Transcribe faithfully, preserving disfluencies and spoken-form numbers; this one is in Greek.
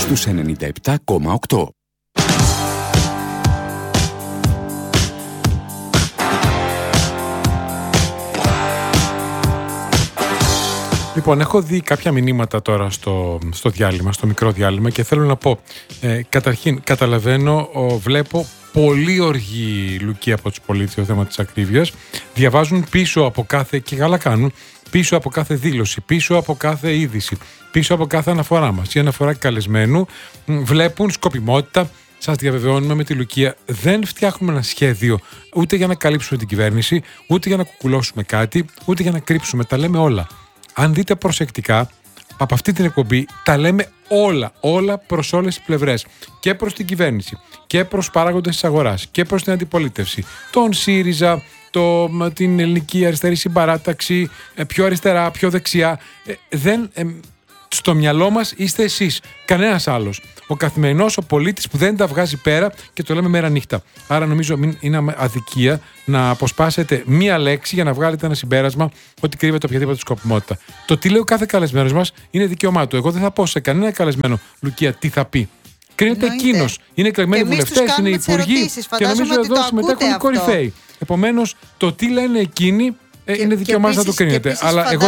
στους ενενήντα επτά κόμμα οκτώ. Λοιπόν, έχω δει κάποια μηνύματα τώρα στο, στο διάλειμμα, στο μικρό διάλειμμα και θέλω να πω, ε, καταρχήν καταλαβαίνω, ο, βλέπω πολύ οργή Λουκία από τους πολίτες το θέμα της ακρίβειας. Διαβάζουν πίσω από κάθε, και καλά κάνουν, πίσω από κάθε δήλωση, πίσω από κάθε είδηση, πίσω από κάθε αναφορά μας ή αναφορά καλεσμένου, βλέπουν σκοπιμότητα. Σας διαβεβαιώνουμε, με τη Λουκία δεν φτιάχνουμε ένα σχέδιο ούτε για να καλύψουμε την κυβέρνηση, ούτε για να κουκουλώσουμε κάτι, ούτε για να κρύψουμε. Τα λέμε όλα. Αν δείτε προσεκτικά, από αυτή την εκπομπή τα λέμε όλα, όλα προς όλες τις πλευρές. Και προς την κυβέρνηση, και προς παράγοντες της αγοράς, και προς την αντιπολίτευση. Τον ΣΥΡΙΖΑ, το, την ελληνική αριστερή συμπαράταξη, πιο αριστερά, πιο δεξιά. Ε, δεν, ε, στο μυαλό μας είστε εσείς, κανένας άλλος. Ο καθημερινός, ο πολίτης που δεν τα βγάζει πέρα και το λέμε μέρα νύχτα. Άρα νομίζω μην είναι αδικία να αποσπάσετε μία λέξη για να βγάλετε ένα συμπέρασμα ότι κρύβεται οποιαδήποτε σκοπιμότητα. Το τι λέει ο κάθε καλεσμένος μας είναι δικαίωμά του. Εγώ δεν θα πω σε κανένα καλεσμένο, Λουκία, τι θα πει. Κρίνεται εκείνος. Είναι εκλεγμένοι βουλευτές, είναι υπουργοί και νομίζω εδώ συμμετέχουν οι κορυφαίοι. Επομένως, το τι λένε εκείνοι ε, είναι δικαίωμά να το κρίνετε. Αλλά εγώ